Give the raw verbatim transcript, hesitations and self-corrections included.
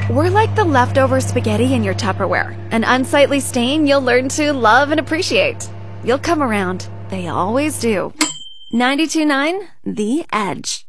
We're like the leftover spaghetti in your Tupperware, an unsightly stain you'll learn to love and appreciate. You'll come around. They always do. ninety-two point nine The Edge.